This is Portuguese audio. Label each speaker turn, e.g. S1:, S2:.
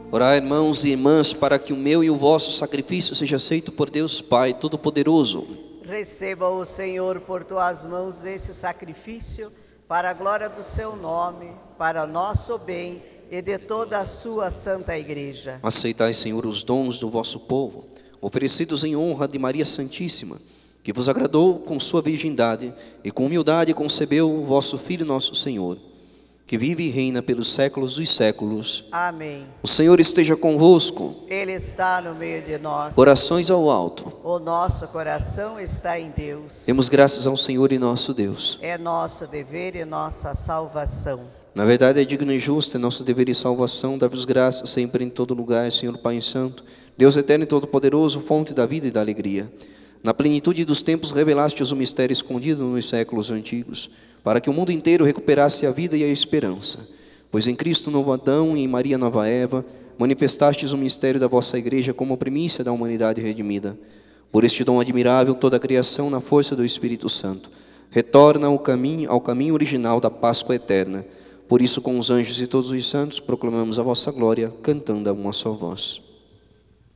S1: Orai, irmãos e irmãs, para que o meu e o vosso sacrifício seja aceito por Deus Pai Todo-Poderoso.
S2: Receba o Senhor por tuas mãos esse sacrifício, para a glória do seu nome, para nosso bem e de toda a sua santa igreja.
S1: Aceitai, Senhor, os dons do vosso povo, oferecidos em honra de Maria Santíssima, que vos agradou com sua virgindade e com humildade concebeu o vosso Filho nosso Senhor, que vive e reina pelos séculos dos séculos.
S2: Amém.
S1: O Senhor esteja convosco.
S2: Ele está no meio de nós.
S1: Orações ao alto.
S2: O nosso coração está em Deus.
S1: Demos graças ao Senhor e nosso Deus.
S2: É nosso dever e nossa salvação.
S1: Na verdade é digno e justo, é nosso dever e salvação, dar-vos graças sempre em todo lugar, Senhor Pai Santo, Deus eterno e todo-poderoso, fonte da vida e da alegria. Na plenitude dos tempos revelastes o mistério escondido nos séculos antigos, para que o mundo inteiro recuperasse a vida e a esperança. Pois em Cristo novo Adão e em Maria nova Eva, manifestastes o mistério da vossa igreja como primícia da humanidade redimida. Por este dom admirável, toda a criação, na força do Espírito Santo, retorna ao caminho original da Páscoa eterna. Por isso, com os anjos e todos os santos, proclamamos a vossa glória, cantando a uma só voz.